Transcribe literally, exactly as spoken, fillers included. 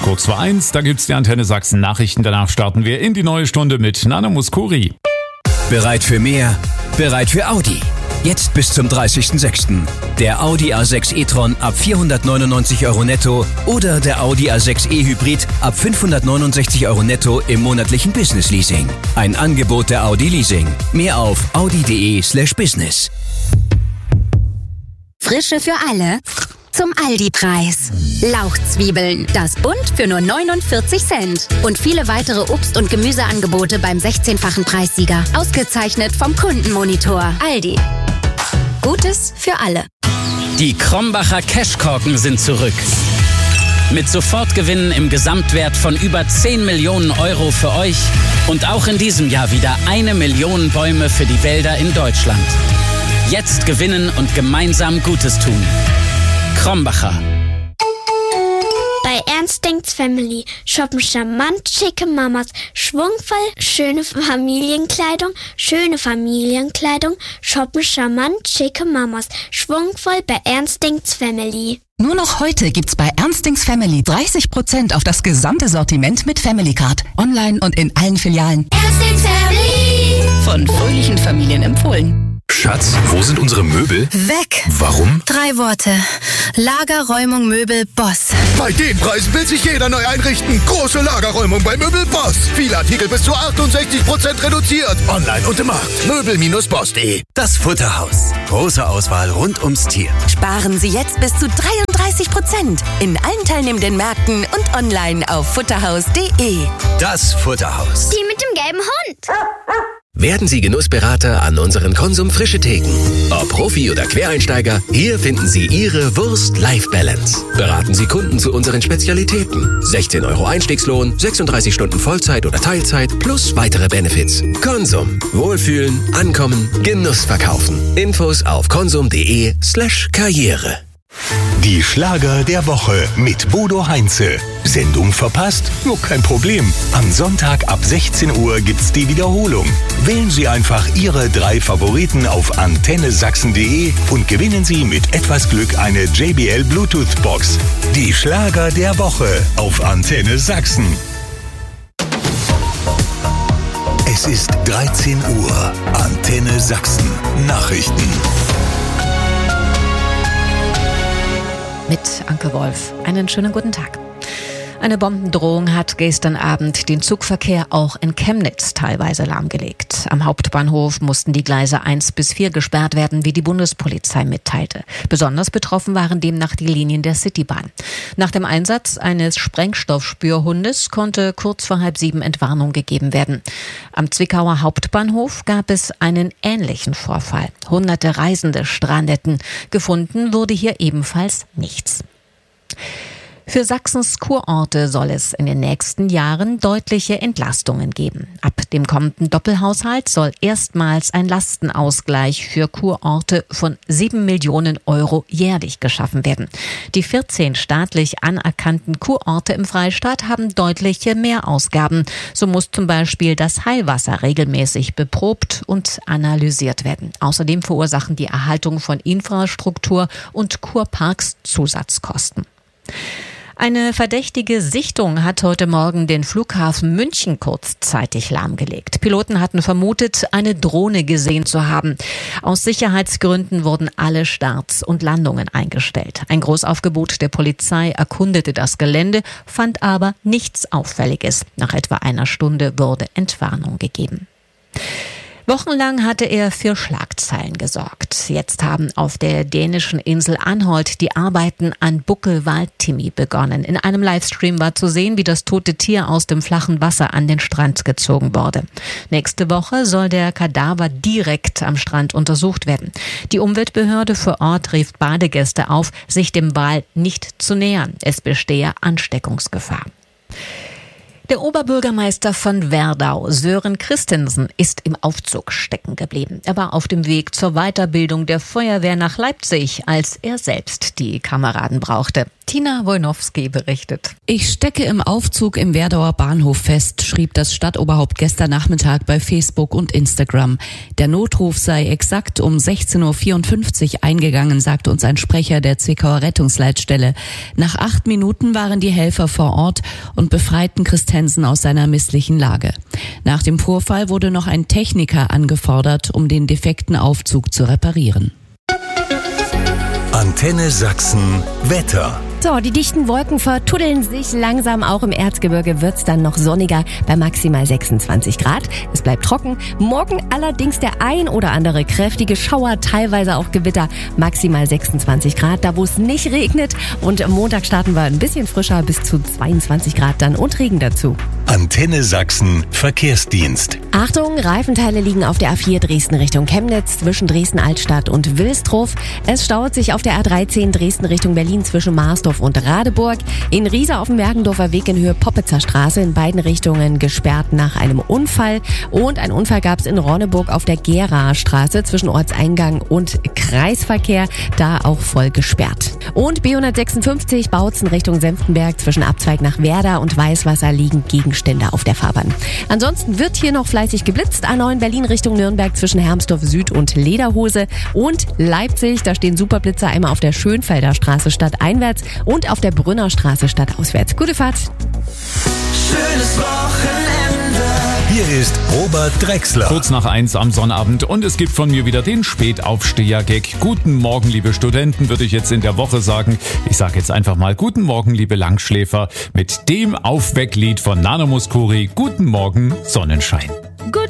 Kurz vor eins, da gibt's die Antenne Sachsen Nachrichten. Danach starten wir in die neue Stunde mit Nana Mouskouri. Bereit für mehr? Bereit für Audi. Jetzt bis zum dreißigsten sechsten Der Audi A sechs e-tron ab vierhundertneunundneunzig Euro netto oder der Audi A sechs e-Hybrid ab fünfhundertneunundsechzig Euro netto im monatlichen Business Leasing. Ein Angebot der Audi Leasing. Mehr auf audi.de slash business. Frische für alle zum Aldi-Preis. Lauchzwiebeln, das Bund für nur neunundvierzig Cent. Und viele weitere Obst- und Gemüseangebote beim sechzehnfachen Preissieger. Ausgezeichnet vom Kundenmonitor. Aldi. Gutes für alle. Die Krombacher Cashkorken sind zurück. Mit Sofortgewinnen im Gesamtwert von über zehn Millionen Euro für euch und auch in diesem Jahr wieder eine Million Bäume für die Wälder in Deutschland. Jetzt gewinnen und gemeinsam Gutes tun. Krombacher. Bei Ernst denkt's Family shoppen charmant schicke Mamas, schwungvoll schöne Familienkleidung, schöne Familienkleidung, shoppen charmant schicke Mamas, schwungvoll bei Ernst denkt's Family. Nur noch heute gibt's bei Ernst denkt's Family dreißig Prozent auf das gesamte Sortiment mit Family Card. Online und in allen Filialen. Ernst denkt's Family. Von fröhlichen Familien empfohlen. Schatz, wo sind unsere Möbel? Weg. Warum? Drei Worte. Lagerräumung Möbel Boss. Bei den Preisen will sich jeder neu einrichten. Große Lagerräumung bei Möbel Boss. Viele Artikel bis zu achtundsechzig Prozent reduziert. Online und im Markt. Möbel Bindestrich boss punkt de. Das Futterhaus. Große Auswahl rund ums Tier. Sparen Sie jetzt bis zu dreiunddreißig Prozent in allen teilnehmenden Märkten und online auf futterhaus punkt de. Das Futterhaus. Die mit dem gelben Hund. Werden Sie Genussberater an unseren Konsum Frische Theken. Ob Profi oder Quereinsteiger, hier finden Sie Ihre Wurst-Life-Balance. Beraten Sie Kunden zu unseren Spezialitäten. sechzehn Euro Einstiegslohn, sechsunddreißig Stunden Vollzeit oder Teilzeit plus weitere Benefits. Konsum. Wohlfühlen, ankommen, Genuss verkaufen. Infos auf konsum.de slash Karriere. Die Schlager der Woche mit Bodo Heinze. Sendung verpasst? Nur kein Problem. Am Sonntag ab sechzehn Uhr gibt's die Wiederholung. Wählen Sie einfach Ihre drei Favoriten auf antenne sachsen punkt de und gewinnen Sie mit etwas Glück eine J B L Bluetooth Box. Die Schlager der Woche auf Antenne Sachsen. Es ist dreizehn Uhr. Antenne Sachsen. Nachrichten. Mit Anke Wolf. Einen schönen guten Tag. Eine Bombendrohung hat gestern Abend den Zugverkehr auch in Chemnitz teilweise lahmgelegt. Am Hauptbahnhof mussten die Gleise eins bis vier gesperrt werden, wie die Bundespolizei mitteilte. Besonders betroffen waren demnach die Linien der Citybahn. Nach dem Einsatz eines Sprengstoffspürhundes konnte kurz vor halb sieben Entwarnung gegeben werden. Am Zwickauer Hauptbahnhof gab es einen ähnlichen Vorfall. Hunderte Reisende strandeten. Gefunden wurde hier ebenfalls nichts. Für Sachsens Kurorte soll es in den nächsten Jahren deutliche Entlastungen geben. Ab dem kommenden Doppelhaushalt soll erstmals ein Lastenausgleich für Kurorte von sieben Millionen Euro jährlich geschaffen werden. Die vierzehn staatlich anerkannten Kurorte im Freistaat haben deutliche Mehrausgaben. So muss zum Beispiel das Heilwasser regelmäßig beprobt und analysiert werden. Außerdem verursachen die Erhaltung von Infrastruktur und Kurparks Zusatzkosten. Eine verdächtige Sichtung hat heute Morgen den Flughafen München kurzzeitig lahmgelegt. Piloten hatten vermutet, eine Drohne gesehen zu haben. Aus Sicherheitsgründen wurden alle Starts und Landungen eingestellt. Ein Großaufgebot der Polizei erkundete das Gelände, fand aber nichts Auffälliges. Nach etwa einer Stunde wurde Entwarnung gegeben. Wochenlang hatte er für Schlagzeilen gesorgt. Jetzt haben auf der dänischen Insel Anholt die Arbeiten an Buckelwal-Timmy begonnen. In einem Livestream war zu sehen, wie das tote Tier aus dem flachen Wasser an den Strand gezogen wurde. Nächste Woche soll der Kadaver direkt am Strand untersucht werden. Die Umweltbehörde vor Ort rief Badegäste auf, sich dem Wal nicht zu nähern. Es bestehe Ansteckungsgefahr. Der Oberbürgermeister von Werdau, Sören Christensen, ist im Aufzug stecken geblieben. Er war auf dem Weg zur Weiterbildung der Feuerwehr nach Leipzig, als er selbst die Kameraden brauchte. Tina Wojnowski berichtet. Ich stecke im Aufzug im Werdauer Bahnhof fest, schrieb das Stadtoberhaupt gestern Nachmittag bei Facebook und Instagram. Der Notruf sei exakt um sechzehn Uhr vierundfünfzig eingegangen, sagte uns ein Sprecher der Zwickauer Rettungsleitstelle. Nach acht Minuten waren die Helfer vor Ort und befreiten Christensen aus seiner misslichen Lage. Nach dem Vorfall wurde noch ein Techniker angefordert, um den defekten Aufzug zu reparieren. Antenne Sachsen Wetter. So, die dichten Wolken vertuddeln sich langsam. Auch im Erzgebirge wird's dann noch sonniger bei maximal sechsundzwanzig Grad. Es bleibt trocken. Morgen allerdings der ein oder andere kräftige Schauer, teilweise auch Gewitter. Maximal sechsundzwanzig Grad, da wo es nicht regnet. Und am Montag starten wir ein bisschen frischer, bis zu zweiundzwanzig Grad dann und Regen dazu. Antenne Sachsen Verkehrsdienst. Achtung, Reifenteile liegen auf der A vier Dresden Richtung Chemnitz zwischen Dresden-Altstadt und Wilstrow. Es staut sich auf der A dreizehn Dresden Richtung Berlin zwischen Marsdorf und Radeburg. In Riesa auf dem Mergendorfer Weg in Höhe Poppitzer Straße in beiden Richtungen gesperrt nach einem Unfall. Und ein Unfall gab es in Ronneburg auf der Geraer Straße zwischen Ortseingang und Kreisverkehr, da auch voll gesperrt. Und B hundertsechsundfünfzig Bautzen Richtung Senftenberg zwischen Abzweig nach Werder und Weißwasser liegen Gegenstände auf der Fahrbahn. Ansonsten wird hier noch fleißig geblitzt. A neun Berlin Richtung Nürnberg zwischen Hermsdorf Süd und Lederhose. Und Leipzig, da stehen Superblitzer einmal auf der Schönfelder Straße stadteinwärts und auf der Brünner Straße stadtauswärts. Gute Fahrt. Schönes Wochenende. Hier ist Robert Drexler. Kurz nach eins am Sonnabend und es gibt von mir wieder den Spätaufsteher-Gag. Guten Morgen, liebe Studenten, würde ich jetzt in der Woche sagen. Ich sage jetzt einfach mal Guten Morgen, liebe Langschläfer, mit dem Aufwecklied von Nano Mouskouri. Guten Morgen, Sonnenschein. Gut.